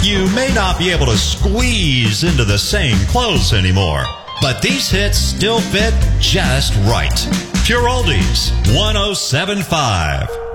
You may not be able to squeeze into the same clothes anymore, but these hits still fit just right. Pure Oldies 107.5.